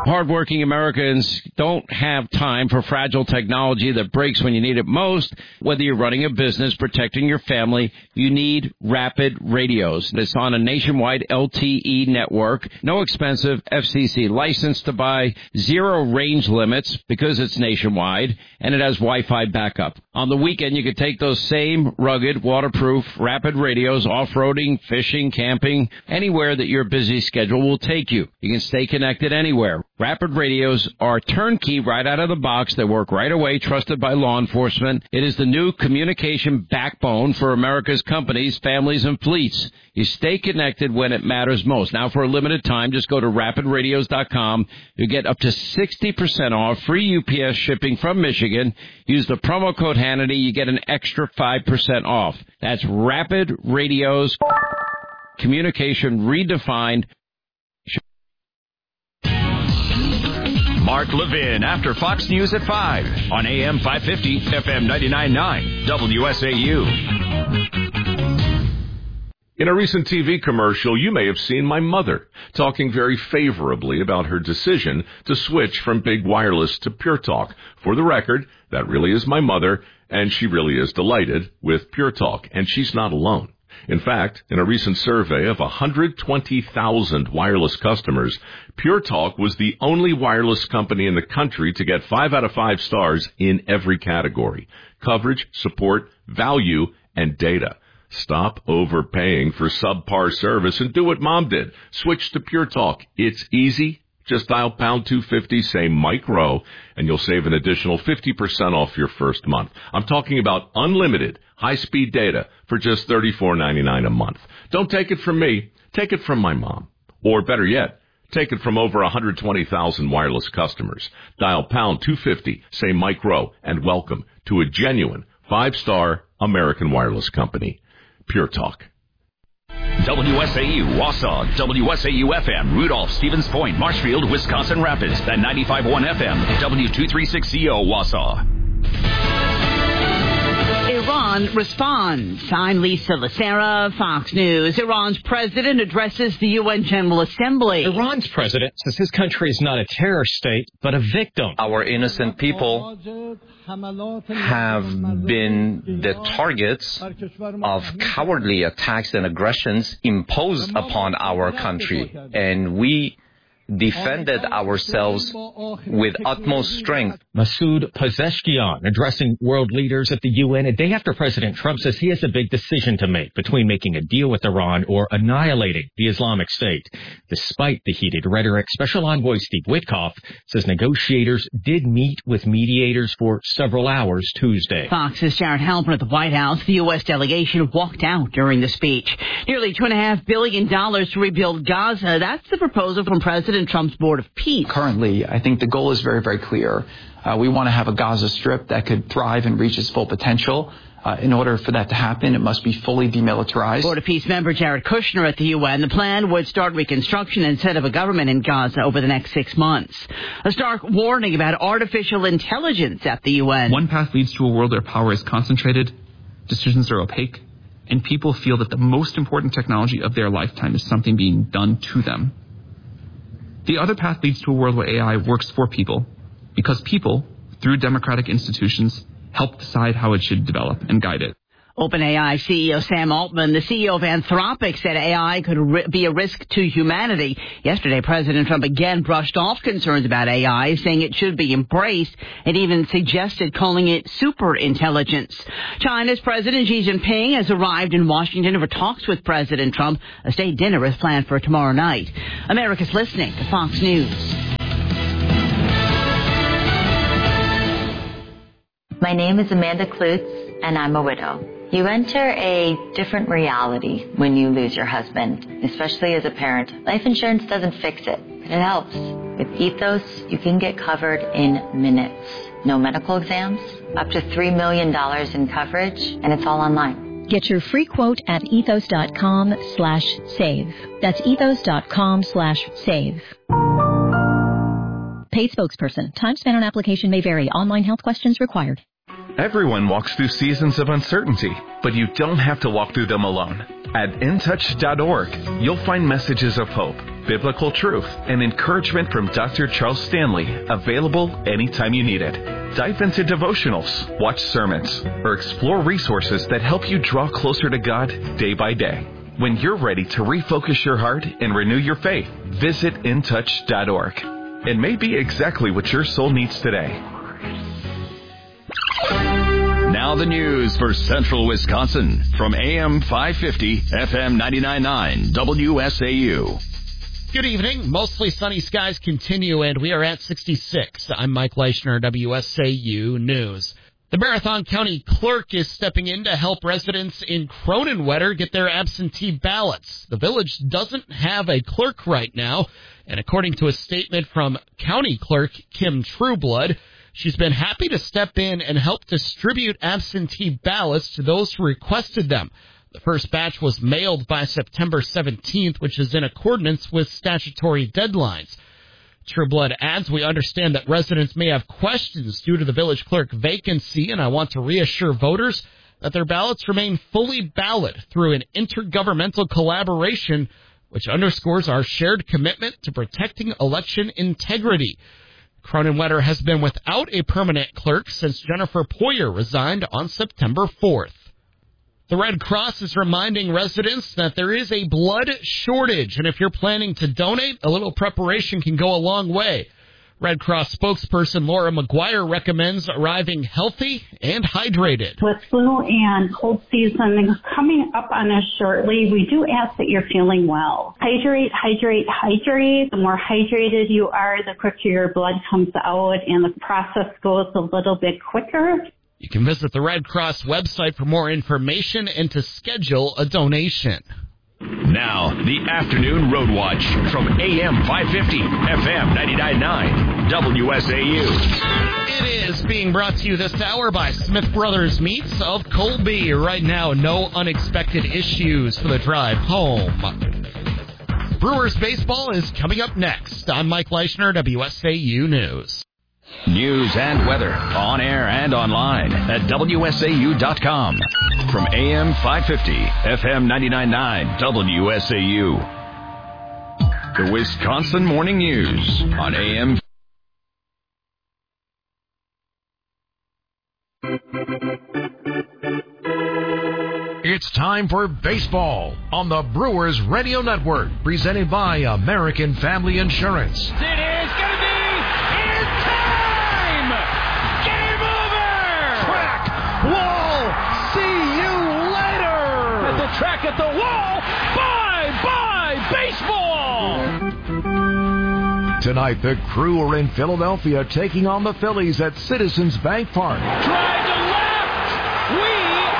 Hardworking Americans don't have time for fragile technology that breaks when you need it most. Whether you're running a business, protecting your family, you need Rapid Radios. It's on a nationwide LTE network, no expensive FCC license to buy, zero range limits because it's nationwide, and it has Wi-Fi backup. On the weekend, you can take those same rugged, waterproof Rapid Radios off-roading, fishing, camping, anywhere that your busy schedule will take you. You can stay connected anywhere. Rapid Radios are turnkey right out of the box. They work right away, trusted by law enforcement. It is the new communication backbone for America's companies, families, and fleets. You stay connected when it matters most. Now, for a limited time, just go to rapidradios.com. You get up to 60% off, free UPS shipping from Michigan. Use the promo code Hannity. You get an extra 5% off. That's Rapid Radios. Communication redefined. Mark Levin after Fox News at 5 on AM 550, FM 99.9, WSAU. In a recent TV commercial, you may have seen my mother talking very favorably about her decision to switch from big wireless to Pure Talk. For the record, that really is my mother, and she really is delighted with Pure Talk, and she's not alone. In fact, in a recent survey of 120,000 wireless customers, Pure Talk was the only wireless company in the country to get 5 out of 5 stars in every category: coverage, support, value, and data. Stop overpaying for subpar service and do what Mom did. Switch to Pure Talk. It's easy. Just dial pound 250, say micro, and you'll save an additional 50% off your first month. I'm talking about unlimited high-speed data for just $34.99 a month. Don't take it from me. Take it from my mom. Or better yet, take it from over 120,000 wireless customers. Dial pound 250, say micro, and welcome to a genuine 5-star American wireless company. Pure Talk. WSAU, Wausau, WSAU-FM, Rudolph, Stevens Point, Marshfield, Wisconsin Rapids, and 95.1 FM, W236CO, Wausau. Iran responds. I'm Lisa Lacera, Fox News. Iran's president addresses the UN General Assembly. Iran's president says his country is not a terror state, but a victim. Our innocent people have been the targets of cowardly attacks and aggressions imposed upon our country, and we defended ourselves with utmost strength. Masoud Pezeshkian addressing world leaders at the UN a day after President Trump says he has a big decision to make between making a deal with Iran or annihilating the Islamic State. Despite the heated rhetoric, Special Envoy Steve Witkoff says negotiators did meet with mediators for several hours Tuesday. Fox's Jared Halpern at the White House. The U.S. delegation walked out during the speech. Nearly $2.5 billion to rebuild Gaza. That's the proposal from President Trump's Board of Peace. Currently, I think the goal is very, very clear. We want to have a Gaza Strip that could thrive and reach its full potential. In order for that to happen, it must be fully demilitarized. Board of Peace member Jared Kushner at the UN. The plan would start reconstruction and set up a government in Gaza over the next 6 months. A stark warning about artificial intelligence at the UN. One path leads to a world where power is concentrated, decisions are opaque, and people feel that the most important technology of their lifetime is something being done to them. The other path leads to a world where AI works for people, because people, through democratic institutions, help decide how it should develop and guide it. OpenAI CEO Sam Altman, the CEO of Anthropic, said AI could be a risk to humanity. Yesterday, President Trump again brushed off concerns about AI, saying it should be embraced, and even suggested calling it superintelligence. China's President Xi Jinping has arrived in Washington for talks with President Trump. A state dinner is planned for tomorrow night. America's listening to Fox News. My name is Amanda Klutz, and I'm a widow. You enter a different reality when you lose your husband, especially as a parent. Life insurance doesn't fix it, but it helps. With Ethos, you can get covered in minutes. No medical exams, up to $3 million in coverage, and it's all online. Get your free quote at ethos.com/save. That's ethos.com/save. Paid spokesperson. Time spent on application may vary. Online health questions required. Everyone walks through seasons of uncertainty, but you don't have to walk through them alone. At intouch.org, you'll find messages of hope, biblical truth, and encouragement from Dr. Charles Stanley, available anytime you need it. Dive into devotionals, watch sermons, or explore resources that help you draw closer to God day by day. When you're ready to refocus your heart and renew your faith, visit intouch.org. It may be exactly what your soul needs today. Now the news for Central Wisconsin from AM 550, FM 99.9, WSAU. Good evening. Mostly sunny skies continue, and we are at 66. I'm Mike Leischner, WSAU News. The Marathon County Clerk is stepping in to help residents in Cronenwetter get their absentee ballots. The village doesn't have a clerk right now, and according to a statement from County Clerk Kim Trueblood, she's been happy to step in and help distribute absentee ballots to those who requested them. The first batch was mailed by September 17th, which is in accordance with statutory deadlines. Trueblood adds, we understand that residents may have questions due to the village clerk vacancy, and I want to reassure voters that their ballots remain fully valid through an intergovernmental collaboration, which underscores our shared commitment to protecting election integrity. Cronenwetter has been without a permanent clerk since Jennifer Poyer resigned on September 4th. The Red Cross is reminding residents that there is a blood shortage, and if you're planning to donate, a little preparation can go a long way. Red Cross spokesperson Laura McGuire recommends arriving healthy and hydrated. With flu and cold season coming up on us shortly, we do ask that you're feeling well. Hydrate, hydrate, hydrate. The more hydrated you are, the quicker your blood comes out and the process goes a little bit quicker. You can visit the Red Cross website for more information and to schedule a donation. Now, the Afternoon Road Watch from AM 550, FM 99.9, WSAU. It is being brought to you this hour by Smith Brothers Meats of Colby. Right now, no unexpected issues for the drive home. Brewers baseball is coming up next. I'm Mike Leischner, WSAU News. News and weather on air and online at WSAU.com. From AM 550, FM 99.9, WSAU. The Wisconsin Morning News on AM. It's time for baseball on the Brewers Radio Network, presented by American Family Insurance. It is going to be in time! Game over! Track, wall, see you later! At the track, at the wall, bye-bye baseball! Tonight, the Crew are in Philadelphia taking on the Phillies at Citizens Bank Park. Drive to left! We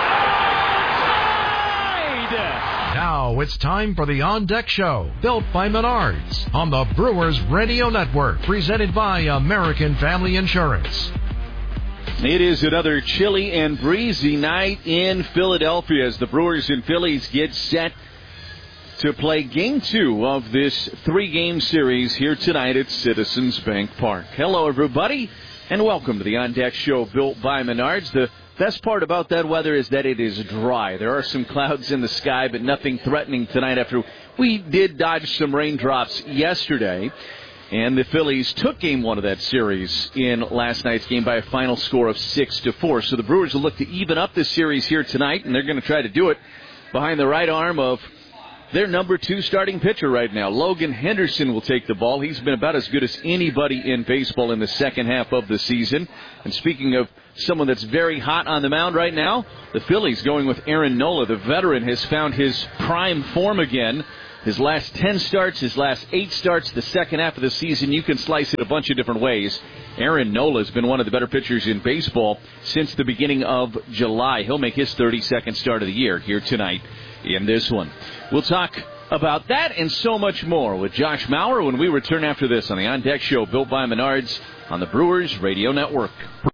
Now it's time for the On Deck Show, built by Menards, on the Brewers Radio Network, presented by American Family Insurance. It is another chilly and breezy night in Philadelphia as the Brewers and Phillies get set to play Game 2 of this 3-game series here tonight at Citizens Bank Park. Hello, everybody, and welcome to the On Deck Show, built by Menards. The best part about that weather is that it is dry. There are some clouds in the sky, but nothing threatening tonight after we did dodge some raindrops yesterday. And the Phillies took Game 1 of that series in last night's game by a final score of 6-4. So the Brewers will look to even up this series here tonight, and they're going to try to do it behind the right arm of their number 2 starting pitcher right now. Logan Henderson will take the ball. He's been about as good as anybody in baseball in the second half of the season. And speaking of someone that's very hot on the mound right now, the Phillies going with Aaron Nola. The veteran has found his prime form again. His last 10 starts, his last 8 starts, the second half of the season, you can slice it a bunch of different ways. Aaron Nola has been one of the better pitchers in baseball since the beginning of July. He'll make his 32nd start of the year here tonight in this one. We'll talk about that and so much more with Josh Maurer when we return after this on the On Deck Show, built by Menards on the Brewers Radio Network.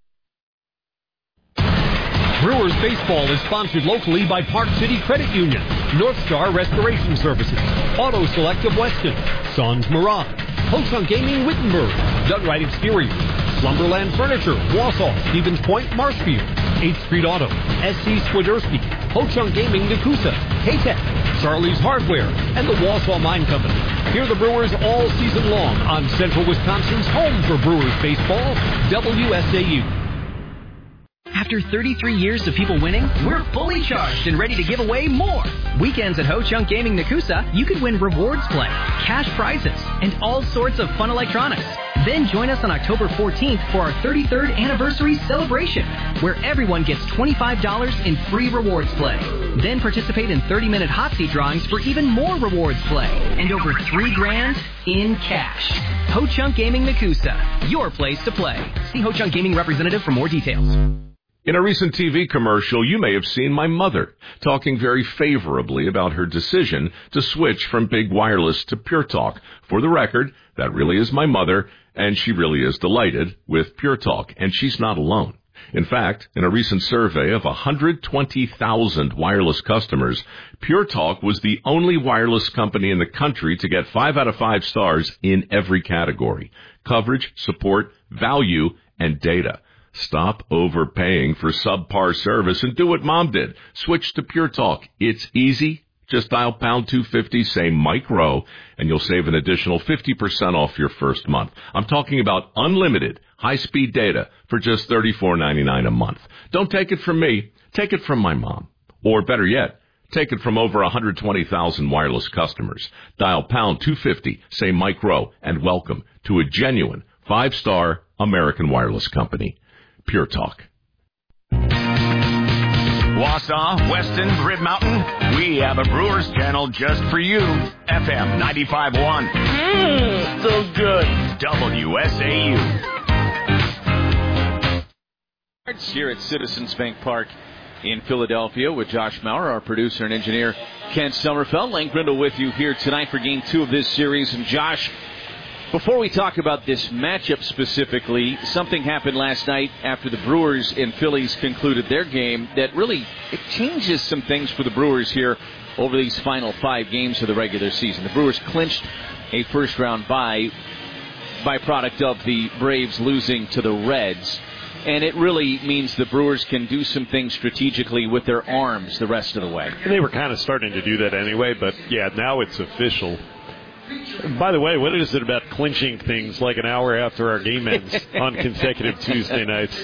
Brewers baseball is sponsored locally by Park City Credit Union, North Star Restoration Services, Auto Select of Weston, Sons Mirage, Ho-Chunk Gaming Wittenberg, Dunright Exterior, Slumberland Furniture, Wausau, Stevens Point, Marshfield, 8th Street Auto, SC Swiderski, Ho-Chunk Gaming Nakusa, K-Tech, Charlie's Hardware, and the Wausau Mine Company. Hear the Brewers all season long on Central Wisconsin's home for Brewers baseball, WSAU. After 33 years of people winning, we're fully charged and ready to give away more. Weekends at Ho Chunk Gaming Nakusa, you could win rewards play, cash prizes, and all sorts of fun electronics. Then join us on October 14th for our 33rd anniversary celebration, where everyone gets $25 in free rewards play. Then participate in 30-minute hot seat drawings for even more rewards play, and over $3,000 in cash. Ho Chunk Gaming Nakusa, your place to play. See Ho Chunk Gaming representative for more details. In a recent TV commercial, you may have seen my mother talking very favorably about her decision to switch from big wireless to Pure Talk. For the record, that really is my mother, and she really is delighted with Pure Talk, and she's not alone. In fact, in a recent survey of 120,000 wireless customers, Pure Talk was the only wireless company in the country to get 5 out of 5 stars in every category: coverage, support, value, and data. Stop overpaying for subpar service and do what Mom did. Switch to Pure Talk. It's easy. Just dial pound 250, say Mike Rowe, and you'll save an additional 50% off your first month. I'm talking about unlimited high-speed data for just $34.99 a month. Don't take it from me. Take it from my mom. Or better yet, take it from over 120,000 wireless customers. Dial pound 250, say Mike Rowe, and welcome to a genuine 5-star American wireless company. Pure Talk. Wausau, Weston, Grid Mountain, we have a Brewers channel just for you. FM 95.1. So good. WSAU. Here at Citizens Bank Park in Philadelphia with Josh Maurer, our producer and engineer, Ken Sommerfeld. Lane Grindle with you here tonight for Game 2 of this series. And Josh, before we talk about this matchup specifically, something happened last night after the Brewers and Phillies concluded their game that really it changes some things for the Brewers here over these final 5 games of the regular season. The Brewers clinched a first-round byproduct of the Braves losing to the Reds. And it really means the Brewers can do some things strategically with their arms the rest of the way. They were kind of starting to do that anyway, but, yeah, now it's official. By the way, what is it about clinching things like an hour after our game ends on consecutive Tuesday nights?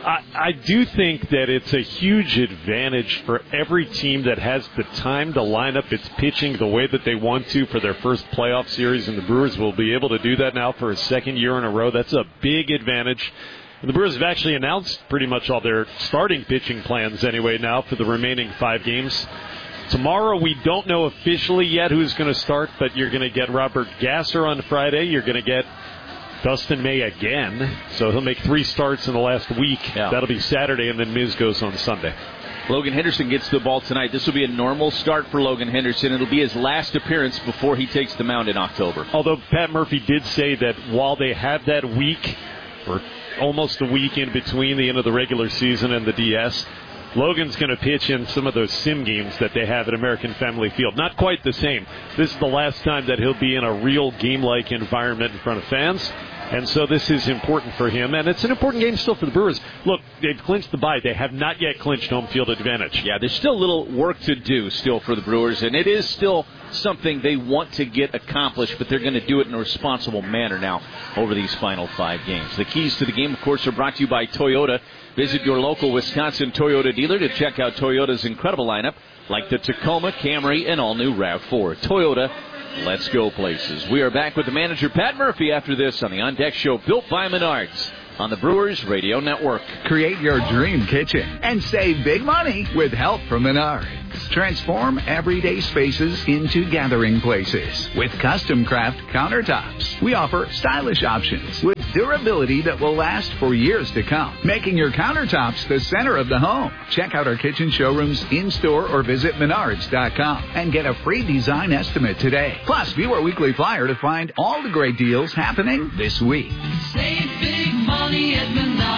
I do think that it's a huge advantage for every team that has the time to line up its pitching the way that they want to for their first playoff series, and the Brewers will be able to do that now for a second year in a row. That's a big advantage. And the Brewers have actually announced pretty much all their starting pitching plans anyway now for the remaining 5 games. Tomorrow, we don't know officially yet who's going to start, but you're going to get Robert Gasser on Friday. You're going to get Dustin May again. So he'll make 3 starts in the last week. Yeah. That'll be Saturday, and then Miz goes on Sunday. Logan Henderson gets the ball tonight. This will be a normal start for Logan Henderson. It'll be his last appearance before he takes the mound in October. Although Pat Murphy did say that while they have that week, or almost a week in between the end of the regular season and the DS, Logan's going to pitch in some of those sim games that they have at American Family Field. Not quite the same. This is the last time that he'll be in a real game-like environment in front of fans. And so this is important for him. And it's an important game still for the Brewers. Look, they've clinched the bye. They have not yet clinched home field advantage. Yeah, there's still a little work to do still for the Brewers. And it is still something they want to get accomplished, but they're going to do it in a responsible manner now over these final 5 games. The keys to the game, of course, are brought to you by Toyota. Visit your local Wisconsin Toyota dealer to check out Toyota's incredible lineup, like the Tacoma, Camry, and all-new RAV4. Toyota, let's go places. We are back with the manager, Pat Murphy, after this on the On Deck Show, built by Menards, on the Brewers Radio Network. Create your dream kitchen and save big money with help from Menards. Transform everyday spaces into gathering places with custom craft countertops. We offer stylish options with durability that will last for years to come, making your countertops the center of the home. Check out our kitchen showrooms in-store or visit Menards.com and get a free design estimate today. Plus, view our weekly flyer to find all the great deals happening this week. Save big money at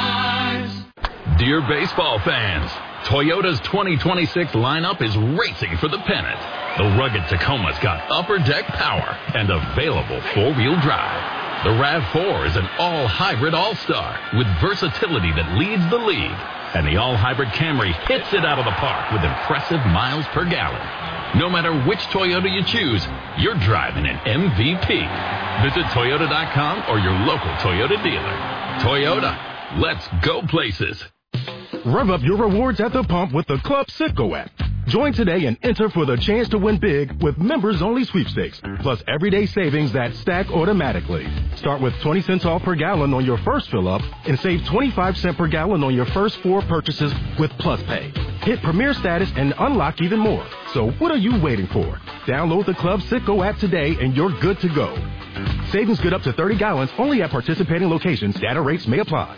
Menards. Dear baseball fans, Toyota's 2026 lineup is racing for the pennant. The rugged Tacoma's got upper deck power and available 4-wheel drive. The RAV4 is an all-hybrid all-star with versatility that leads the league. And the all-hybrid Camry hits it out of the park with impressive miles per gallon. No matter which Toyota you choose, you're driving an MVP. Visit Toyota.com or your local Toyota dealer. Toyota, let's go places. Rev up your rewards at the pump with the Club Citgo app. Join today and enter for the chance to win big with members-only sweepstakes, plus everyday savings that stack automatically. Start with 20 cents off per gallon on your first fill-up and save 25 cents per gallon on your first 4 purchases with Plus Pay. Hit Premier status and unlock even more. So what are you waiting for? Download the Club Citgo app today and you're good to go. Savings good up to 30 gallons only at participating locations. Data rates may apply.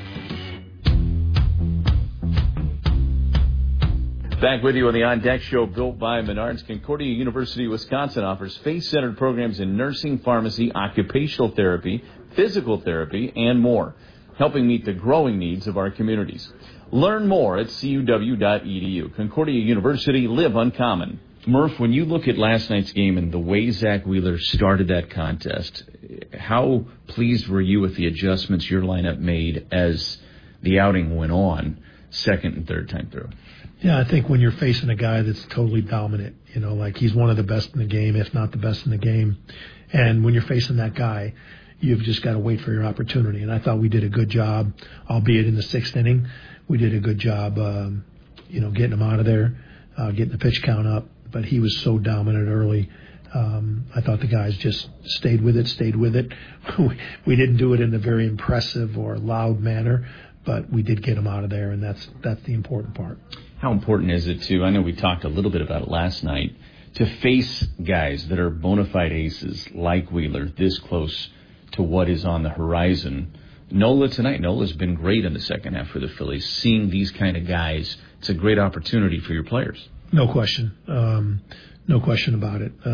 Back with you on the On Deck Show, built by Menards. Concordia University, Wisconsin offers faith-centered programs in nursing, pharmacy, occupational therapy, physical therapy, and more, helping meet the growing needs of our communities. Learn more at cuw.edu. Concordia University, live uncommon. Murph, when you look at last night's game and the way Zach Wheeler started that contest, how pleased were you with the adjustments your lineup made as the outing went on, second and third time through? Yeah, I think when you're facing a guy that's totally dominant, like he's one of the best in the game, if not the best in the game. And when you're facing that guy, you've just got to wait for your opportunity. And I thought we did a good job, albeit in the 6th inning. We did a good job, getting him out of there, getting the pitch count up. But he was so dominant early. I thought the guys just stayed with it. We didn't do it in a very impressive or loud manner, but we did get him out of there, and that's the important part. How important is it I know we talked a little bit about it last night, to face guys that are bona fide aces like Wheeler this close to what is on the horizon? Nola tonight. Nola's been great in the second half for the Phillies. Seeing these kind of guys, it's a great opportunity for your players. No question. No question about it.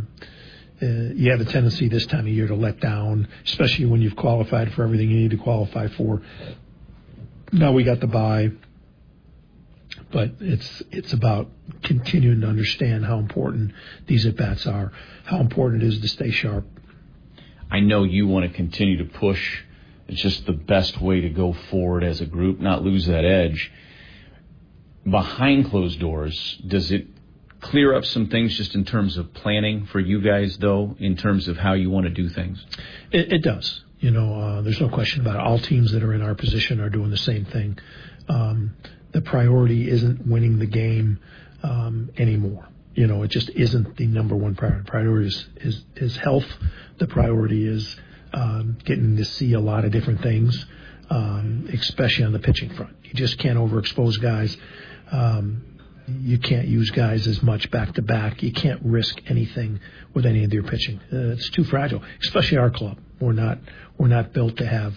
You have a tendency this time of year to let down, especially when you've qualified for everything you need to qualify for. Now we got the bye. But it's about continuing to understand how important these at-bats are, how important it is to stay sharp. I know you want to continue to push. It's just the best way to go forward as a group, not lose that edge. Behind closed doors, does it clear up some things just in terms of planning for you guys, though, in terms of how you want to do things? It does. There's no question about it. All teams that are in our position are doing the same thing. The priority isn't winning the game anymore. It just isn't the number one priority. The priority is health. The priority is getting to see a lot of different things, especially on the pitching front. You just can't overexpose guys. You can't use guys as much back-to-back. You can't risk anything with any of your pitching. It's too fragile, especially our club. We're not built to have,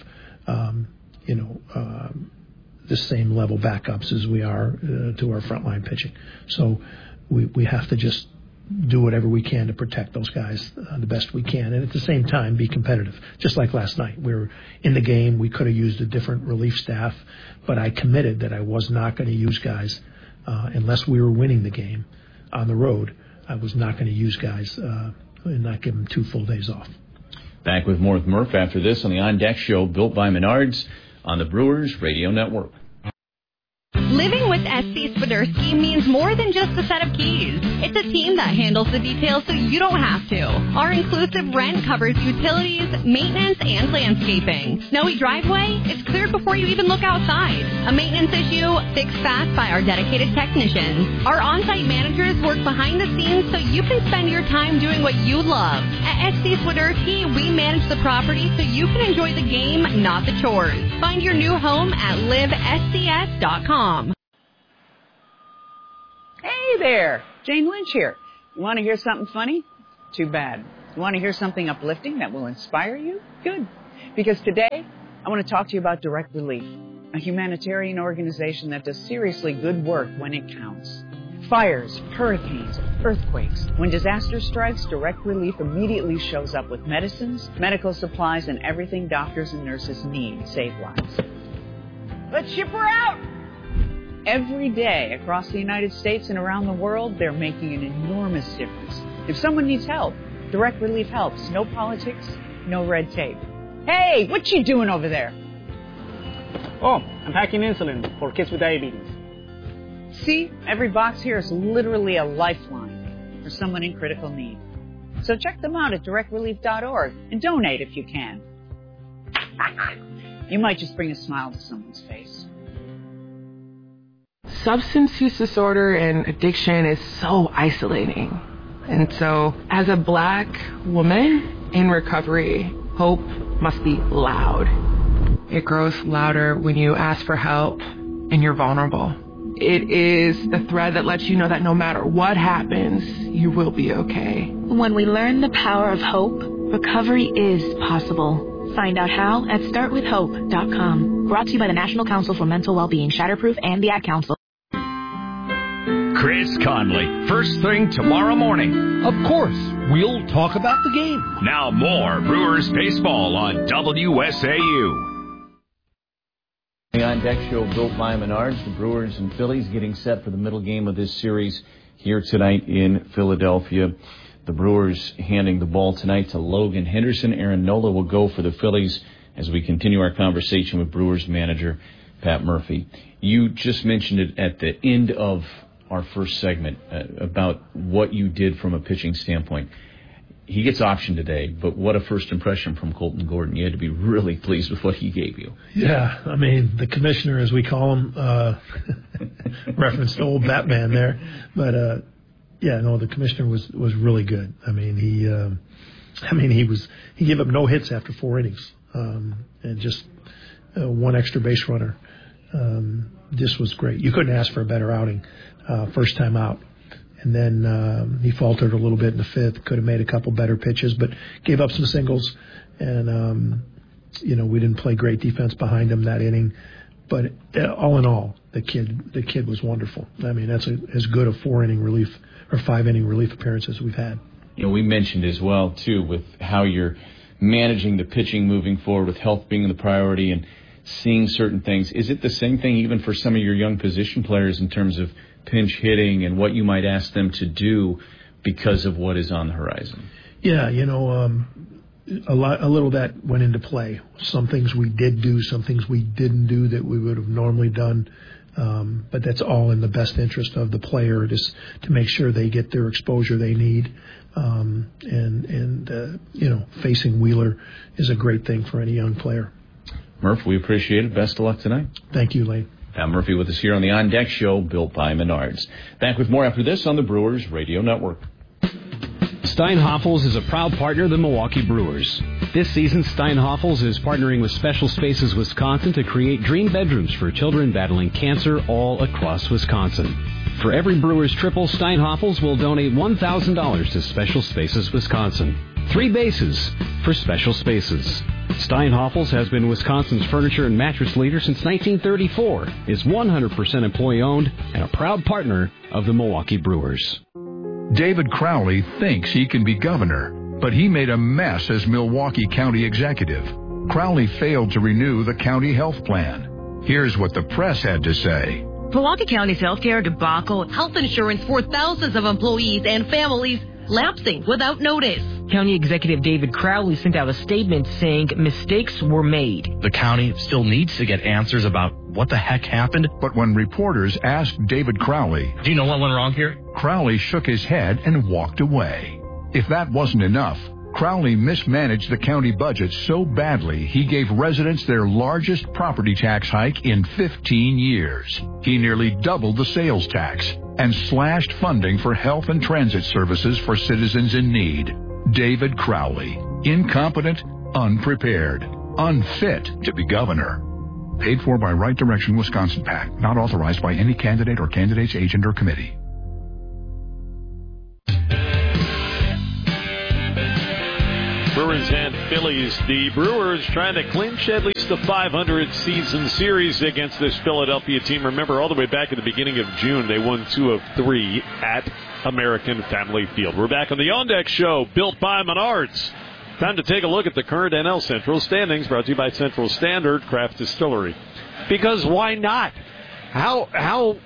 the same level backups as we are to our frontline pitching. So we have to just do whatever we can to protect those guys the best we can, and at the same time be competitive. Just like last night, we were in the game. We could have used a different relief staff, but I committed that I was not going to use guys unless we were winning the game on the road. I was not going to use guys and not give them 2 full days off. Back with more with Murph after this on the On Deck Show, built by Menards on the Brewers Radio Network. Living with SC Swiderski means more than just a set of keys. It's a team that handles the details so you don't have to. Our inclusive rent covers utilities, maintenance, and landscaping. Snowy driveway? It's cleared before you even look outside. A maintenance issue? Fixed fast by our dedicated technicians. Our on-site managers work behind the scenes so you can spend your time doing what you love. At SC Swiderski, we manage the property so you can enjoy the game, not the chores. Find your new home at livescs.com. Hey there, Jane Lynch here. You want to hear something funny? Too bad. You want to hear something uplifting that will inspire you? Good. Because today, I want to talk to you about Direct Relief, a humanitarian organization that does seriously good work when it counts. Fires, hurricanes, earthquakes. When disaster strikes, Direct Relief immediately shows up with medicines, medical supplies, and everything doctors and nurses need to save lives. Let's ship her out! Every day across the United States and around the world, they're making an enormous difference. If someone needs help, Direct Relief helps. No politics, no red tape. Hey, what you doing over there? Oh, I'm packing insulin for kids with diabetes. See, every box here is literally a lifeline for someone in critical need. So check them out at directrelief.org and donate if you can. You might just bring a smile to someone's face. Substance use disorder and addiction is so isolating. And so, as a Black woman in recovery, hope must be loud. It grows louder when you ask for help and you're vulnerable. It is the thread that lets you know that no matter what happens, you will be okay. When we learn the power of hope, recovery is possible. Find out how at startwithhope.com. Brought to you by the National Council for Mental Wellbeing, Shatterproof, and the Ad Council. Chris Conley, first thing tomorrow morning. Of course, we'll talk about the game. Now more Brewers baseball on WSAU. The On Deck Show built by Menards. The Brewers and Phillies getting set for the middle game of this series here tonight in Philadelphia. The Brewers handing the ball tonight to Logan Henderson. Aaron Nola will go for the Phillies as we continue our conversation with Brewers manager Pat Murphy. You just mentioned it at the end of our first segment about what you did from a pitching standpoint. He gets optioned today, but what a first impression from Colton Gordon. You had to be really pleased with what he gave you. Yeah, I mean, the commissioner, as we call him, referenced old Batman there. But, the commissioner was really good. I mean, he gave up no hits after 4 innings, and just one extra base runner. This was great. You couldn't ask for a better outing, first time out. And then he faltered a little bit in the fifth. Could have made a couple better pitches, but gave up some singles. And, we didn't play great defense behind him that inning. But all in all, the kid was wonderful. I mean, that's as good a 4-inning relief or 5-inning relief appearance as we've had. We mentioned as well, too, with how you're managing the pitching moving forward with health being the priority and seeing certain things. Is it the same thing even for some of your young position players in terms of pinch hitting and what you might ask them to do because of what is on the horizon? Yeah, a little that went into play. Some things we did do, some things we didn't do that we would have normally done. But that's all in the best interest of the player, just to make sure they get their exposure they need. Facing Wheeler is a great thing for any young player. Murph, we appreciate it. Best of luck tonight. Thank you, Lane. Pat Murphy with us here on the On Deck Show, built by Menards. Back with more after this on the Brewers Radio Network. Steinhoffels is a proud partner of the Milwaukee Brewers. This season, Steinhoffels is partnering with Special Spaces Wisconsin to create dream bedrooms for children battling cancer all across Wisconsin. For every Brewers triple, Steinhoffels will donate $1,000 to Special Spaces Wisconsin. 3 bases for Special Spaces. Steinhoffels has been Wisconsin's furniture and mattress leader since 1934, is 100% employee-owned, and a proud partner of the Milwaukee Brewers. David Crowley thinks he can be governor, but he made a mess as Milwaukee County executive. Crowley failed to renew the county health plan. Here's what the press had to say. Milwaukee County's healthcare debacle, health insurance for thousands of employees and families lapsing without notice. County Executive David Crowley sent out a statement saying mistakes were made. The county still needs to get answers about what the heck happened. But when reporters asked David Crowley, do you know what went wrong here? Crowley shook his head and walked away. If that wasn't enough, Crowley mismanaged the county budget so badly he gave residents their largest property tax hike in 15 years. He nearly doubled the sales tax and slashed funding for health and transit services for citizens in need. David Crowley, incompetent, unprepared, unfit to be governor. Paid for by Right Direction Wisconsin PAC, not authorized by any candidate or candidate's agent or committee. Brewers and Phillies. The Brewers trying to clinch at least the 500 season series against this Philadelphia team. Remember, all the way back at the beginning of June, they won 2 of 3 at American Family Field. We're back on the On Deck Show, built by Menards. Time to take a look at the current NL Central standings, brought to you by Central Standard Craft Distillery. Because why not? How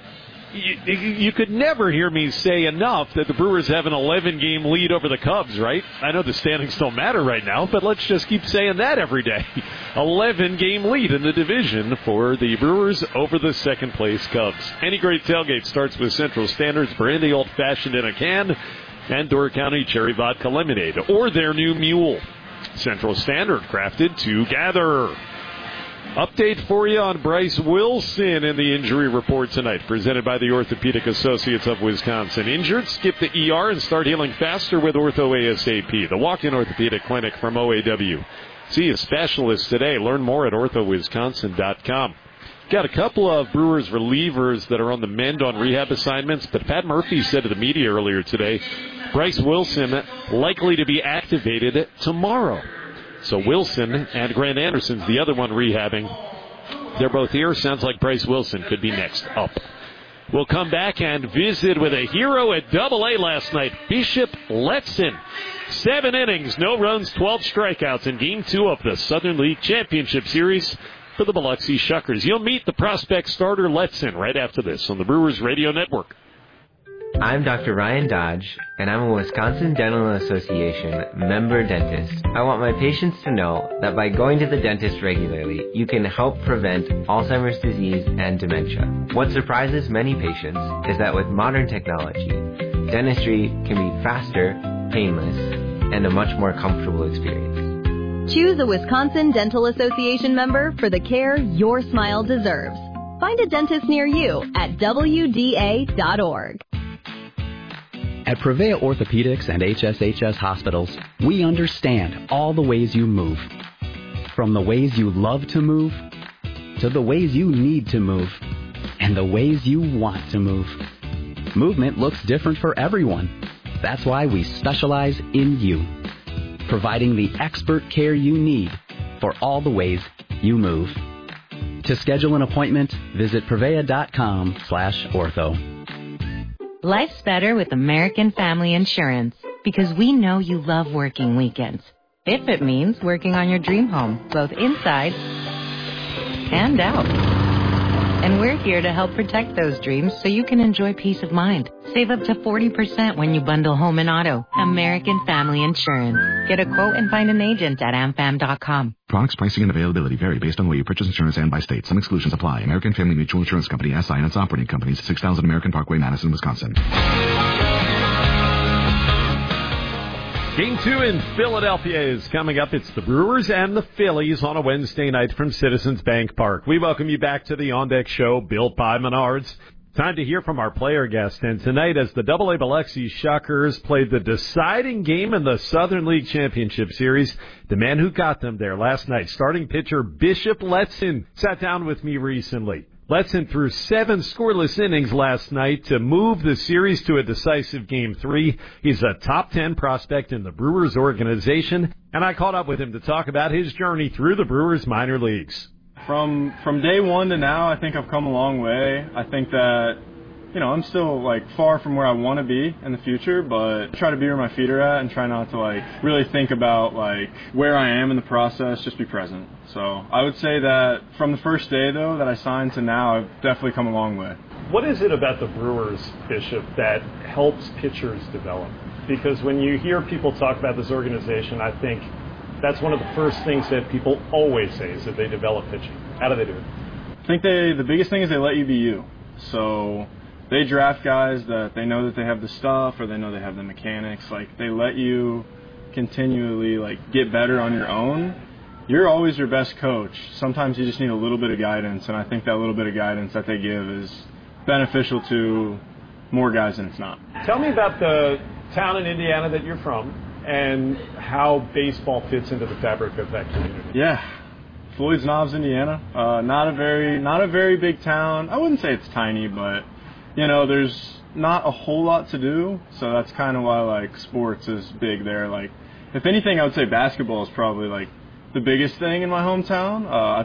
You could never hear me say enough that the Brewers have an 11-game lead over the Cubs, right? I know the standings don't matter right now, but let's just keep saying that every day. 11-game lead in the division for the Brewers over the second-place Cubs. Any great tailgate starts with Central Standard's brandy old-fashioned in a can and Door County Cherry Vodka Lemonade, or their new mule. Central Standard, crafted to gather. Update for you on Bryce Wilson and the injury report tonight, presented by the Orthopedic Associates of Wisconsin. Injured? Skip the ER and start healing faster with Ortho ASAP, the walk-in orthopedic clinic from OAW. See a specialist today. Learn more at orthowisconsin.com. Got a couple of Brewers relievers that are on the mend on rehab assignments, but Pat Murphy said to the media earlier today, Bryce Wilson likely to be activated tomorrow. So Wilson and Grant Anderson's the other one rehabbing. They're both here. Sounds like Bryce Wilson could be next up. We'll come back and visit with a hero at Double-A last night, Bishop Letson. 7 innings, no runs, 12 strikeouts in Game 2 of the Southern League Championship Series for the Biloxi Shuckers. You'll meet the prospect starter Letson right after this on the Brewers Radio Network. I'm Dr. Ryan Dodge, and I'm a Wisconsin Dental Association member dentist. I want my patients to know that by going to the dentist regularly, you can help prevent Alzheimer's disease and dementia. What surprises many patients is that with modern technology, dentistry can be faster, painless, and a much more comfortable experience. Choose a Wisconsin Dental Association member for the care your smile deserves. Find a dentist near you at WDA.org. At Prevea Orthopedics and HSHS Hospitals, we understand all the ways you move. From the ways you love to move, to the ways you need to move, and the ways you want to move. Movement looks different for everyone. That's why we specialize in you, providing the expert care you need for all the ways you move. To schedule an appointment, visit prevea.com/ortho. Life's better with American Family Insurance because we know you love working weekends. If it means working on your dream home, both inside and out. And we're here to help protect those dreams so you can enjoy peace of mind. Save up to 40% when you bundle home and auto. American Family Insurance. Get a quote and find an agent at amfam.com. Products, pricing, and availability vary based on the way you purchase insurance and by state. Some exclusions apply. American Family Mutual Insurance Company, SI, and its operating companies, 6000 American Parkway, Madison, Wisconsin. Game 2 in Philadelphia is coming up. It's the Brewers and the Phillies on a Wednesday night from Citizens Bank Park. We welcome you back to the On Deck Show, built by Menards. Time to hear from our player guest. And tonight, as the Double-A Biloxi Shuckers played the deciding game in the Southern League Championship Series, the man who got them there last night, starting pitcher Bishop Letson, sat down with me recently. Letson threw 7 scoreless innings last night to move the series to a decisive Game 3. He's a top 10 prospect in the Brewers organization, and I caught up with him to talk about his journey through the Brewers minor leagues. From day one to now, I think I've come a long way. I think that, I'm still far from where I want to be in the future, but try to be where my feet are at and try not to really think about where I am in the process, just be present. So I would say that from the first day though that I signed to now, I've definitely come a long way. What is it about the Brewers, Bishop, that helps pitchers develop? Because when you hear people talk about this organization, I think that's one of the first things that people always say is that they develop pitching. How do they do it? I think the biggest thing is they let you be you. So they draft guys that they know that they have the stuff or they know they have the mechanics. They let you continually get better on your own. You're always your best coach. Sometimes you just need a little bit of guidance, and I think that little bit of guidance that they give is beneficial to more guys than it's not. Tell me about the town in Indiana that you're from and how baseball fits into the fabric of that community. Yeah. Floyd's Knobs, Indiana. Not a very big town. I wouldn't say it's tiny, but there's not a whole lot to do, so that's kind of why sports is big there. If anything, I would say basketball is probably the biggest thing in my hometown. I